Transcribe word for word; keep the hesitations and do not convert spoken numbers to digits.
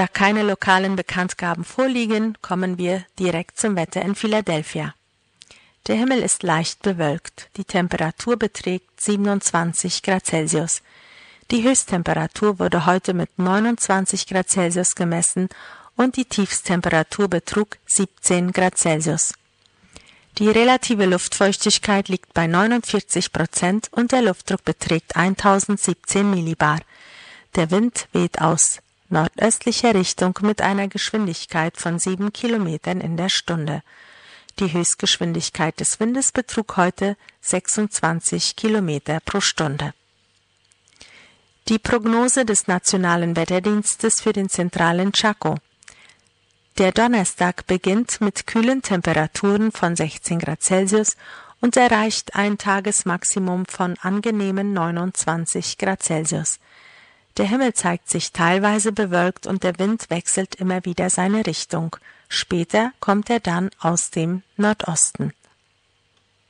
Da keine lokalen Bekanntgaben vorliegen, kommen wir direkt zum Wetter in Philadelphia. Der Himmel ist leicht bewölkt. Die Temperatur beträgt siebenundzwanzig Grad Celsius. Die Höchsttemperatur wurde heute mit neunundzwanzig Grad Celsius gemessen und die Tiefsttemperatur betrug siebzehn Grad Celsius. Die relative Luftfeuchtigkeit liegt bei neunundvierzig Prozent und der Luftdruck beträgt eintausendsiebzehn Millibar. Der Wind weht aus nordöstlicher Richtung mit einer Geschwindigkeit von sieben Kilometern in der Stunde. Die Höchstgeschwindigkeit des Windes betrug heute sechsundzwanzig Kilometer pro Stunde. Die Prognose des Nationalen Wetterdienstes für den zentralen Chaco. Der Donnerstag beginnt mit kühlen Temperaturen von sechzehn Grad Celsius und erreicht ein Tagesmaximum von angenehmen neunundzwanzig Grad Celsius. Der Himmel zeigt sich teilweise bewölkt und der Wind wechselt immer wieder seine Richtung. Später kommt er dann aus dem Nordosten.